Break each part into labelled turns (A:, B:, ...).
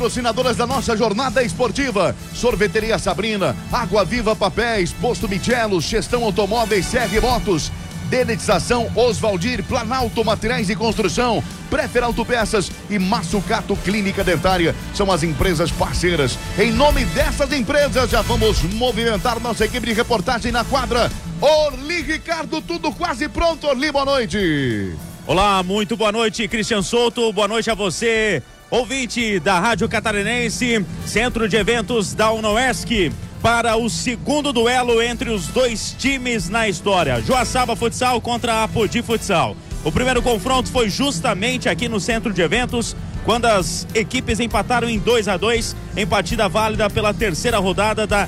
A: Patrocinadoras da nossa jornada esportiva: Sorveteria Sabrina, Água Viva Papéis, Posto Michelos, Gestão Automóveis, CR Motos, Dedetização Osvaldir, Planalto Materiais de Construção, Prefer Autopeças e Massucato Clínica Dentária são as empresas parceiras. Em nome dessas empresas, já vamos movimentar nossa equipe de reportagem na quadra. Orli Ricardo, tudo quase pronto. Orli, boa noite.
B: Olá, muito boa noite, Cristian Souto, boa noite a você, ouvinte da Rádio Catarinense, Centro de Eventos da UNOESC, para o segundo duelo entre os dois times na história, Joaçaba Futsal contra a Apodi Futsal. O primeiro confronto foi justamente aqui no Centro de Eventos, quando as equipes empataram em 2-2, em partida válida pela terceira rodada da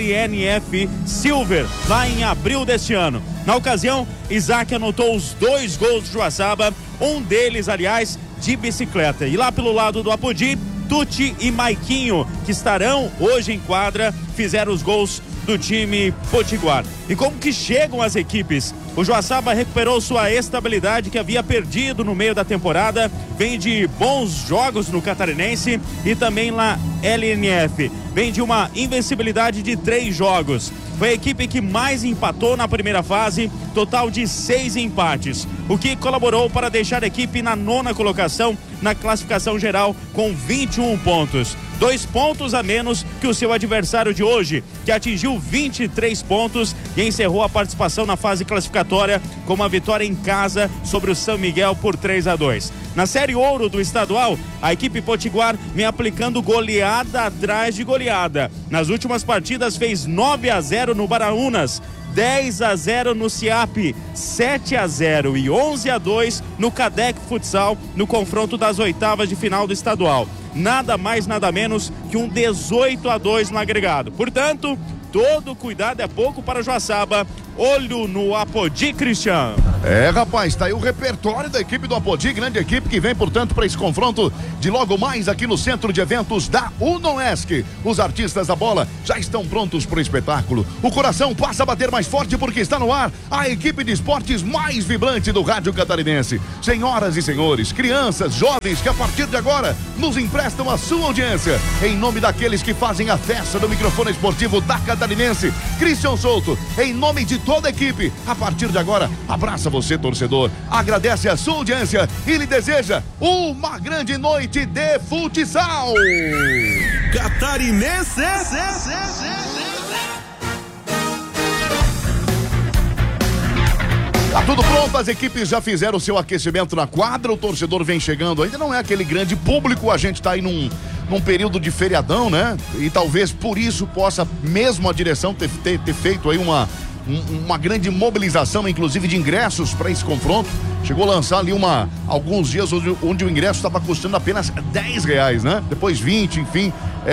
B: LNF Silver, lá em abril deste ano. Na ocasião, Isaac anotou os 2 gols do Joaçaba, um deles, aliás, de bicicleta. E lá pelo lado do Apodi, Tuti e Maiquinho, que estarão hoje em quadra, fizeram os gols do time potiguar. E como que chegam as equipes? O Joaçaba recuperou sua estabilidade que havia perdido no meio da temporada, vem de bons jogos no Catarinense e também na LNF, vem de uma invencibilidade de 3 jogos. Foi a equipe que mais empatou na primeira fase, total de 6 empates, o que colaborou para deixar a equipe na 9ª colocação na classificação geral com 21 pontos. 2 pontos a menos que o seu adversário de hoje, que atingiu 23 pontos e encerrou a participação na fase classificatória com uma vitória em casa sobre o São Miguel por 3-2. Na Série Ouro do estadual, a equipe potiguar vem aplicando goleada atrás de goleada. Nas últimas partidas fez 9-0 no Baraunas, 10-0 no CIAP, 7-0 e 11-2 no Cadec Futsal, no confronto das oitavas de final do estadual. Nada mais, nada menos que um 18-2 no agregado. Portanto, todo cuidado é pouco para Joaçaba. Olho no Apodi, Cristian.
A: Rapaz, tá aí o repertório da equipe do Apodi, grande equipe que vem, portanto, para esse confronto de logo mais aqui no Centro de Eventos da UNOESC. Os artistas da bola já estão prontos para o espetáculo. O coração passa a bater mais forte porque está no ar a equipe de esportes mais vibrante do rádio catarinense. Senhoras e senhores, crianças, jovens que a partir de agora nos emprestam a sua audiência. Em nome daqueles que fazem a festa do microfone esportivo da Catarinense, Cristian Souto, em nome de toda a equipe, a partir de agora, abraça você, torcedor, agradece a sua audiência e lhe deseja uma grande noite de futsal.
C: Catarinense.
A: Tá tudo pronto, as equipes já fizeram o seu aquecimento na quadra, o torcedor vem chegando, ainda não é aquele grande público, a gente tá aí num período de feriadão, né? E talvez por isso possa mesmo a direção ter feito aí uma grande mobilização, inclusive de ingressos para esse confronto. Chegou a lançar ali alguns dias onde o ingresso estava custando apenas R$10, né? Depois 20, enfim,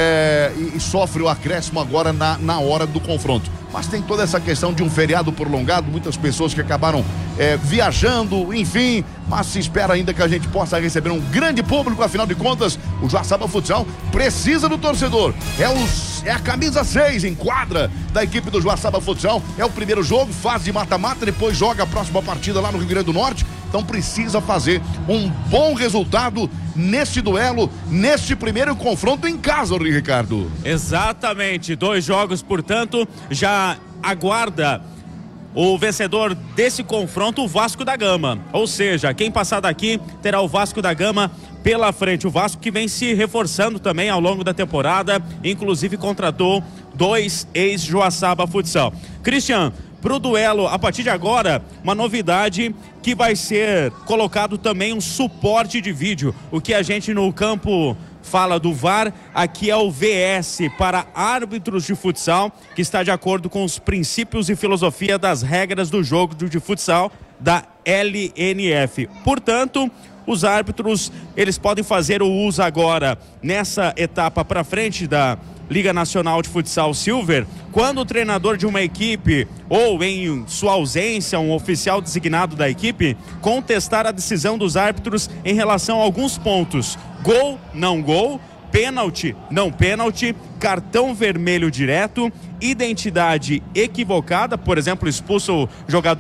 A: e sofre o acréscimo agora na hora do confronto. Mas tem toda essa questão de um feriado prolongado, muitas pessoas que acabaram viajando, enfim, mas se espera ainda que a gente possa receber um grande público, afinal de contas, o Joaçaba Futsal precisa do torcedor. É a camisa 6 em quadra da equipe do Joaçaba Futsal, é o primeiro jogo, fase de mata-mata, depois joga a próxima partida lá no Rio Grande do Norte, então precisa fazer um bom resultado neste duelo, neste primeiro confronto em casa, Ricardo.
B: Exatamente, 2 jogos, portanto, já aguarda o vencedor desse confronto, o Vasco da Gama. Ou seja, quem passar daqui terá o Vasco da Gama pela frente. O Vasco que vem se reforçando também ao longo da temporada, inclusive contratou 2 ex-Joaçaba Futsal. Cristian, pro duelo, a partir de agora, uma novidade que vai ser colocado também um suporte de vídeo. O que a gente no campo fala do VAR, aqui é o VS para árbitros de futsal, que está de acordo com os princípios e filosofia das regras do jogo de futsal da LNF. Portanto, os árbitros, eles podem fazer o uso agora nessa etapa para frente da Liga Nacional de Futsal Silver, quando o treinador de uma equipe, ou em sua ausência, um oficial designado da equipe, contestar a decisão dos árbitros em relação a alguns pontos: gol, não gol, pênalti, não pênalti, cartão vermelho direto, identidade equivocada, por exemplo, expulso o jogador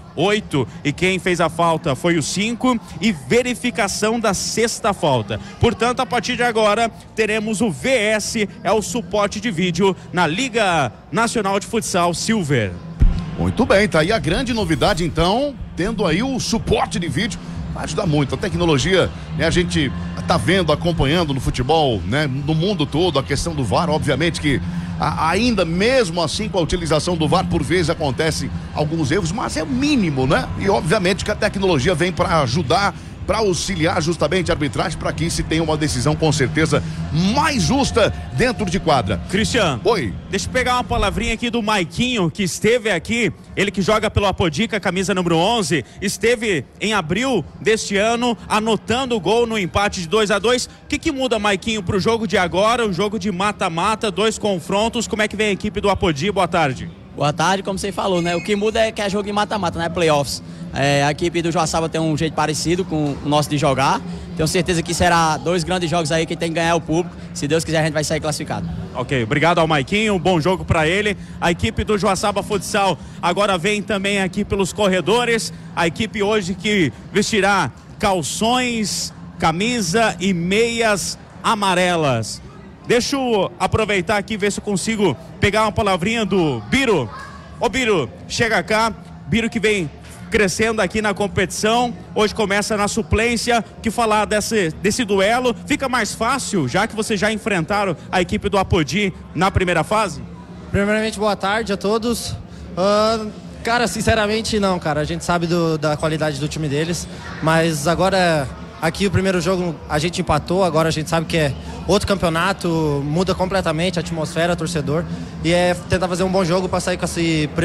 B: 8, e quem fez a falta foi o 5, e verificação da 6ª falta. Portanto, a partir de agora, teremos o VS, é o suporte de vídeo na Liga Nacional de Futsal Silver.
A: Muito bem, tá aí a grande novidade, então, tendo aí o suporte de vídeo, vai ajudar muito. A tecnologia, né, a gente tá vendo, acompanhando no futebol, né, no mundo todo, a questão do VAR, obviamente que ainda mesmo assim com a utilização do VAR, por vezes acontecem alguns erros, mas é o mínimo, né? E obviamente que a tecnologia vem para ajudar, para auxiliar justamente a arbitragem, para que se tenha uma decisão com certeza mais justa dentro de quadra.
B: Cristian,
A: oi.
B: Deixa eu pegar uma palavrinha aqui do Maiquinho, que esteve aqui, ele que joga pelo Apodica, camisa número 11, esteve em abril deste ano, anotando o gol no empate de 2-2. O que muda, Maiquinho, pro jogo de agora, o jogo de mata-mata, 2 confrontos, como é que vem a equipe do Apodi? Boa tarde.
C: Boa tarde, como você falou, né? O que muda é que é jogo de mata-mata, né? Playoffs. A equipe do Joaçaba tem um jeito parecido com o nosso de jogar. Tenho certeza que será 2 grandes jogos aí que tem que ganhar o público. Se Deus quiser, a gente vai sair classificado.
B: Ok, obrigado ao Maiquinho, bom jogo para ele. A equipe do Joaçaba Futsal agora vem também aqui pelos corredores. A equipe hoje que vestirá calções, camisa e meias amarelas. Deixa eu aproveitar aqui e ver se eu consigo pegar uma palavrinha do Biro. Ô Biro, chega cá. Biro que vem crescendo aqui na competição, hoje começa na suplência. Que falar desse duelo? Fica mais fácil, já que vocês já enfrentaram a equipe do Apodi na primeira fase?
D: Primeiramente, boa tarde a todos. Cara, sinceramente não, cara, a gente sabe da qualidade do time deles, mas agora aqui o primeiro jogo a gente empatou, agora a gente sabe que é outro campeonato, muda completamente a atmosfera, torcedor, e é tentar fazer um bom jogo para sair com essa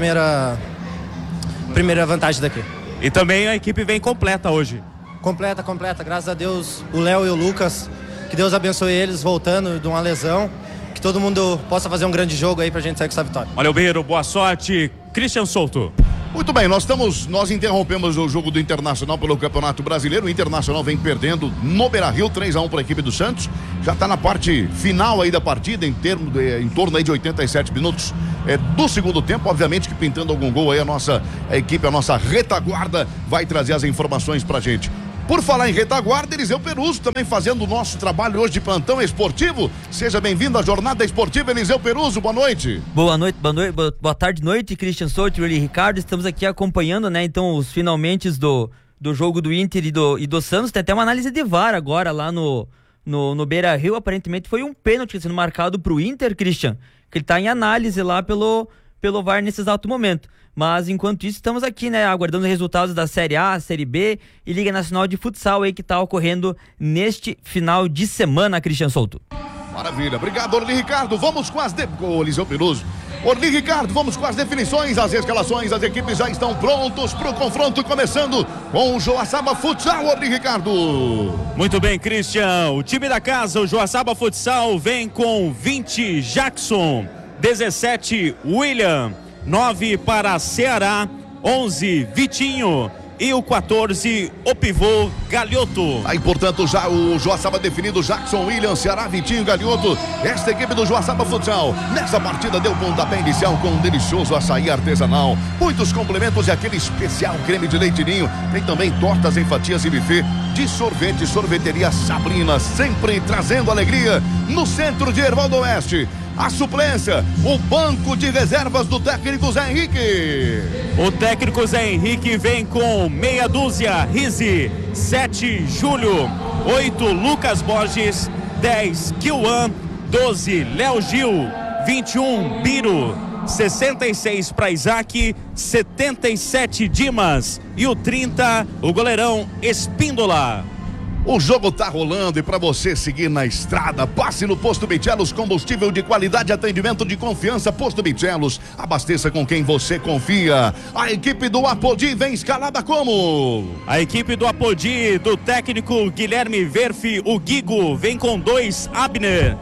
D: primeira vantagem daqui.
B: E também a equipe vem completa hoje.
D: Completa, graças a Deus, o Léo e o Lucas, que Deus abençoe eles voltando de uma lesão, que todo mundo possa fazer um grande jogo aí pra gente sair com essa vitória.
B: Valeu, Beiro, boa sorte. Christian Souto.
A: Muito bem, nós interrompemos o jogo do Internacional pelo Campeonato Brasileiro. O Internacional vem perdendo no Beira-Rio, 3-1 para a equipe do Santos. Já está na parte final aí da partida, em torno aí de 87 minutos do segundo tempo. Obviamente que pintando algum gol aí a nossa equipe, a nossa retaguarda vai trazer as informações pra gente. Por falar em retaguarda, Eliseu Peruso também fazendo o nosso trabalho hoje de plantão esportivo. Seja bem-vindo à Jornada Esportiva, Eliseu Peruso, boa noite.
E: Boa noite, boa tarde, noite, Christian Souto e Ricardo. Estamos aqui acompanhando, né, então, os finalmente do jogo do Inter e do Santos. Tem até uma análise de VAR agora lá no Beira-Rio. Aparentemente foi um pênalti sendo marcado pro Inter, Christian, que ele tá em análise lá pelo VAR nesse exato momento. Mas enquanto isso, estamos aqui, né, aguardando os resultados da Série A, Série B e Liga Nacional de Futsal aí que tá ocorrendo neste final de semana, Christian Souto.
A: Maravilha, obrigado, Orly Ricardo. Vamos com Eliseu Peruso. Orly Ricardo, vamos com as definições, as escalações, as equipes já estão prontos para o confronto, começando com o Joaçaba Futsal, Orly Ricardo.
B: Muito bem, Christian, o time da casa, o Joaçaba Futsal, vem com 20, Jackson, 17, William, 9 para Ceará, 11, Vitinho e o 14, o pivô Galhoto.
A: Aí, portanto, já o Joaçaba definido, Jackson, William, Ceará, Vitinho, Galhoto. Esta equipe do Joaçaba Futsal, nessa partida deu pontapé inicial com um delicioso açaí artesanal, muitos complementos e aquele especial creme de leite ninho. Tem também tortas em fatias e buffet de sorvete, sorveteria Sabrina, sempre trazendo alegria no centro de Ervaldo Oeste. A suplência, o banco de reservas do técnico Zé Henrique.
B: O técnico Zé Henrique vem com meia dúzia, Rize, 7, Júlio, 8, Lucas Borges, 10, Kiwan, 12, Léo Gil, 21, Biro, 66 para Isaac, 77, Dimas e o 30, o goleirão Espíndola.
A: O jogo tá rolando e para você seguir na estrada, passe no Posto Bitelos, combustível de qualidade, atendimento de confiança. Posto Bitelos, abasteça com quem você confia. A equipe do Apodi vem escalada como?
B: A equipe do Apodi, do técnico Guilherme Verfi, o Guigo, vem com 2, Abner,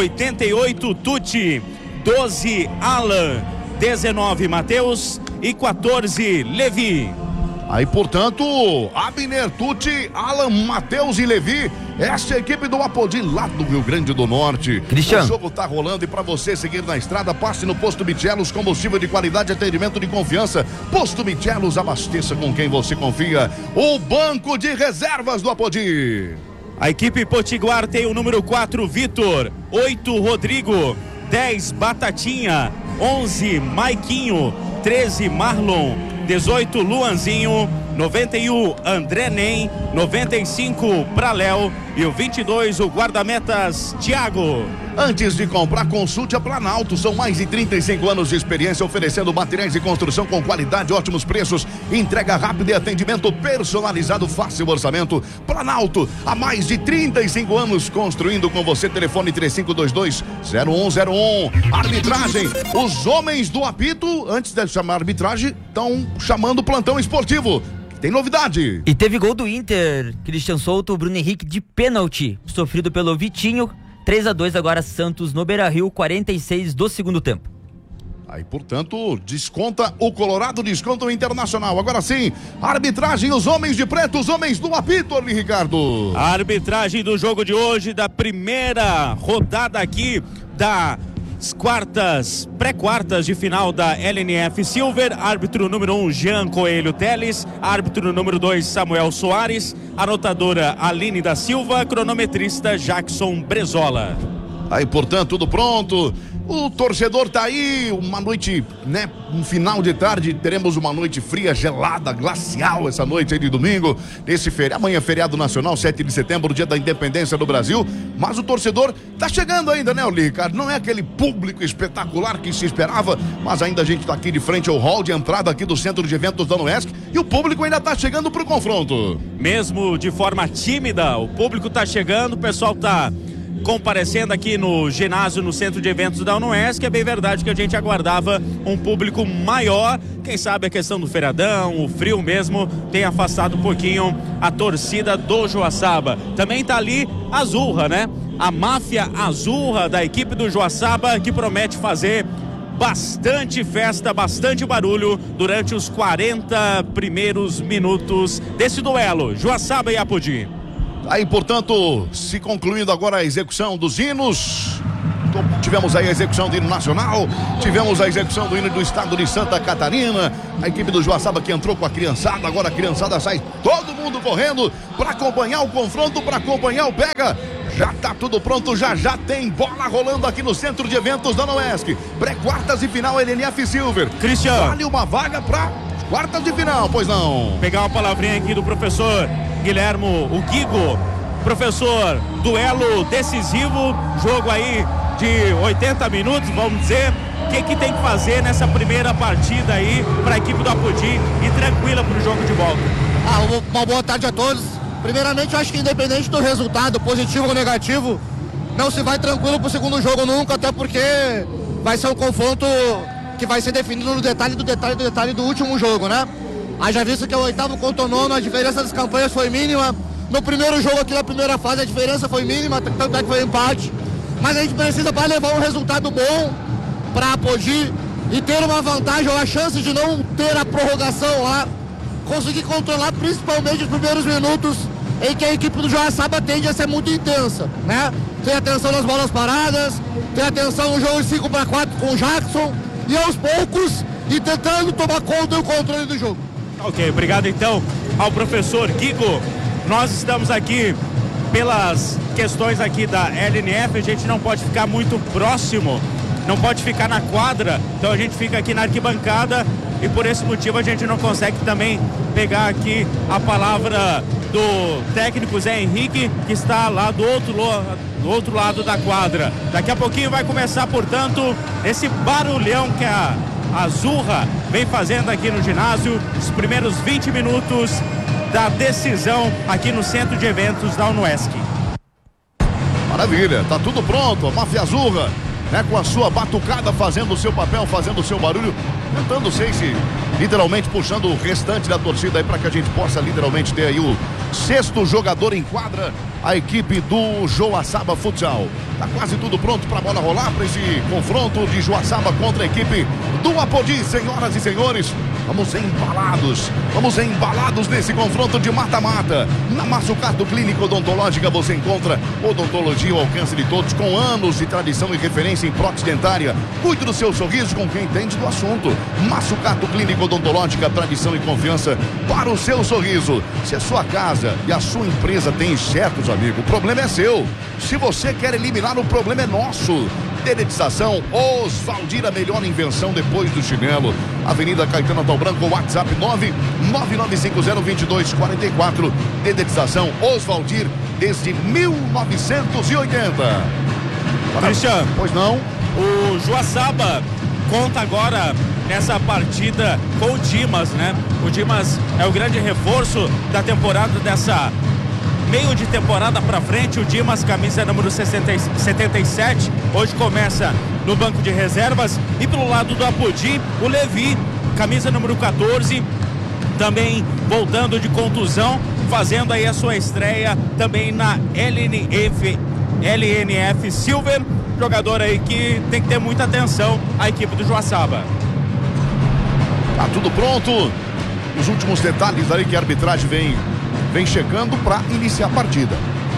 B: 88, Tuti, 12, Alan, 19, Matheus e 14, Levi.
A: Aí, portanto, Abner, Tucci, Alan, Matheus e Levi, essa é a equipe do Apodi lá do Rio Grande do Norte.
E: Cristiano.
A: O jogo tá rolando e para você seguir na estrada, passe no Posto Michelos, combustível de qualidade, atendimento de confiança. Posto Michelos, abasteça com quem você confia. O banco de reservas do Apodi.
B: A equipe Potiguar tem o número 4, Vitor, 8, Rodrigo, 10, Batatinha, 11, Maiquinho, 13, Marlon, 18, Luanzinho, 91, André Nem, 95, Praléu e o 22, o guarda-metas, Thiago.
A: Antes de comprar, consulte a Planalto. São mais de 35 anos de experiência oferecendo materiais de construção com qualidade, ótimos preços, entrega rápida e atendimento personalizado, fácil orçamento. Planalto, há mais de 35 anos construindo com você. Telefone 3522-0101. Arbitragem, os homens do apito, antes de chamar arbitragem, estão chamando o plantão esportivo. Tem novidade.
E: E teve gol do Inter, Christian Souto, Bruno Henrique de pênalti, sofrido pelo Vitinho. 3-2 agora Santos no Beira-Rio, 46 do segundo tempo.
A: Aí, portanto, desconta o Colorado, desconta o Internacional. Agora sim, arbitragem, os homens de preto, os homens do apito, ali, Ricardo.
B: A arbitragem do jogo de hoje, da primeira rodada aqui das pré-quartas de final da LNF Silver. Árbitro número 1, Jean Coelho Teles. Árbitro número 2, Samuel Soares. Anotadora, Aline da Silva. Cronometrista, Jackson Brezola.
A: Aí, portanto, tudo pronto. O torcedor tá aí, uma noite, né, um final de tarde, teremos uma noite fria, gelada, glacial essa noite aí de domingo, amanhã é feriado nacional, 7 de setembro, dia da independência do Brasil, mas o torcedor tá chegando ainda, né, Ricardo? Não é aquele público espetacular que se esperava, mas ainda a gente tá aqui de frente ao hall de entrada aqui do Centro de Eventos da UNOESC e o público ainda tá chegando pro confronto.
B: Mesmo de forma tímida, o público tá chegando, o pessoal tá comparecendo aqui no ginásio, no Centro de Eventos da UNOESC. É bem verdade que a gente aguardava um público maior. Quem sabe a questão do feriadão, o frio mesmo, tem afastado um pouquinho a torcida do Joaçaba. Também tá ali a Azurra, né? A máfia Azurra da equipe do Joaçaba, que promete fazer bastante festa, bastante barulho durante os 40 primeiros minutos desse duelo, Joaçaba e Apodi.
A: Aí, portanto, se concluindo agora a execução dos hinos. Tivemos aí a execução do hino nacional, tivemos a execução do hino do estado de Santa Catarina. A equipe do Joaçaba que entrou com a criançada, agora a criançada sai todo mundo correndo para acompanhar o confronto, para acompanhar o pega. Já tá tudo pronto, já tem bola rolando aqui no Centro de Eventos da UNOESC. Pré-quartas e final LNF Silver.
B: Cristiano,
A: vale uma vaga para quartas de final, pois não?
B: Pegar uma palavrinha aqui do professor Guilhermo, o Guigo. Professor, duelo decisivo, jogo aí de 80 minutos, vamos dizer. O que tem que fazer nessa primeira partida aí para a equipe do Apodi e tranquila para o jogo de volta?
F: Uma boa tarde a todos. Primeiramente, eu acho que independente do resultado, positivo ou negativo, não se vai tranquilo pro segundo jogo nunca, até porque vai ser um confronto que vai ser definido no detalhe do último jogo, né? Haja visto que é o 8º contra o 9º, a diferença das campanhas foi mínima. No primeiro jogo aqui na primeira fase a diferença foi mínima, tanto é que foi empate. Mas a gente precisa para levar um resultado bom para Apodi e ter uma vantagem ou a chance de não ter a prorrogação lá, conseguir controlar principalmente os primeiros minutos em que a equipe do Joaçaba tende a ser muito intensa, né? Ter atenção nas bolas paradas, ter atenção no jogo de 5-4 com o Jackson e aos poucos e tentando tomar conta e o controle do jogo.
B: Ok, obrigado então ao professor Guigo. Nós estamos aqui pelas questões aqui da LNF, a gente não pode ficar muito próximo, não pode ficar na quadra, então a gente fica aqui na arquibancada e por esse motivo a gente não consegue também pegar aqui a palavra do técnico Zé Henrique, que está lá do outro lado da quadra. Daqui a pouquinho vai começar, portanto, esse barulhão que a Azurra vem fazendo aqui no ginásio, os primeiros 20 minutos da decisão aqui no Centro de Eventos da UNOESC.
A: Maravilha, tá tudo pronto, a máfia Azurra, né, com a sua batucada fazendo o seu papel, fazendo o seu barulho, tentando, sei se literalmente puxando o restante da torcida aí para que a gente possa literalmente ter aí o 6º jogador em quadra, a equipe do Joaçaba Futsal. Tá quase tudo pronto para a bola rolar para esse confronto de Joaçaba contra a equipe do Apodi, senhoras e senhores. Vamos embalados nesse confronto de mata-mata. Na Massucato Clínica Odontológica você encontra odontologia ao alcance de todos, com anos de tradição e referência em prótese dentária. Cuide do seu sorriso com quem entende do assunto. Massucato Clínica Odontológica, tradição e confiança para o seu sorriso. Se a sua casa e a sua empresa tem insetos, amigo, o problema é seu. Se você quer eliminar, o problema é nosso. Dedetização Osvaldir, a melhor invenção depois do chinelo. Avenida Caetano Tal Branco, WhatsApp 999502244. Dedetização Osvaldir desde 1980.
B: Cristian,
A: pois não?
B: O Joaçaba conta agora nessa partida com o Dimas, né? O Dimas é o grande reforço da temporada, dessa meio de temporada pra frente. O Dimas, camisa número 77, hoje começa no banco de reservas. E pelo lado do Apodi, o Levi, camisa número 14, também voltando de contusão, fazendo aí a sua estreia também na LNF Silver. Jogador aí que tem que ter muita atenção, a equipe do Joaçaba.
A: Tá tudo pronto. Os últimos detalhes aí que a arbitragem vem chegando para iniciar a partida.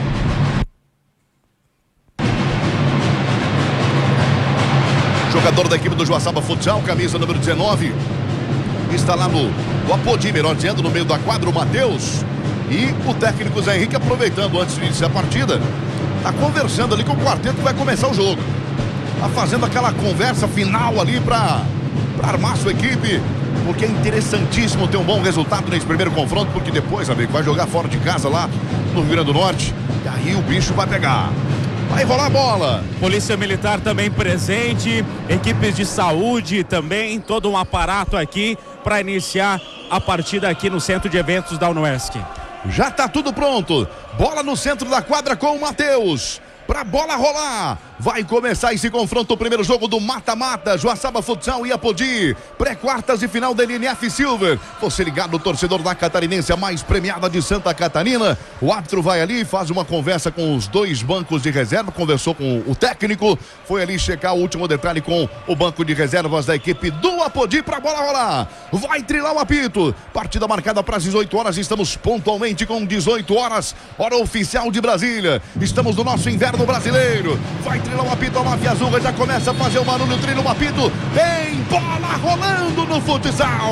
A: Jogador da equipe do Joaçaba Futsal, camisa número 19, está lá no Apodi, melhor dizendo, no meio da quadra, o Matheus. E o técnico Zé Henrique, aproveitando antes de iniciar a partida, tá conversando ali com o quarteto que vai começar o jogo. Tá fazendo aquela conversa final ali para armar sua equipe, porque é interessantíssimo ter um bom resultado nesse primeiro confronto, porque depois, amigo, vai jogar fora de casa lá no Rio Grande do Norte, e aí o bicho vai pegar. Vai rolar a bola.
B: Polícia Militar também presente, equipes de saúde também, todo um aparato aqui para iniciar a partida aqui no centro de eventos da UNOESC.
A: Já tá tudo pronto. Bola no centro da quadra com o Matheus. Pra bola rolar. Vai começar esse confronto, o primeiro jogo do mata-mata, Joaçaba Futsal e Apodi. Pré-quartas e final da LNF Silver. Você ligado, o torcedor da Catarinense, a mais premiada de Santa Catarina. O árbitro vai ali, faz uma conversa com os dois bancos de reserva, conversou com o técnico, foi ali checar o último detalhe com o banco de reservas da equipe do Apodi pra bola rolar. Vai trilar o apito. Partida marcada para as 18 horas, estamos pontualmente com 18 horas, hora oficial de Brasília. Estamos no nosso inverno brasileiro. Vai trilar o apito, a Máfia Azul já começa a fazer o barulho, trila o apito. Tem bola rolando no futsal.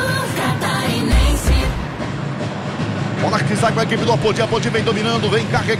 A: Bola que sai com a equipe do Apodi. Apodi vem dominando, vem carregando.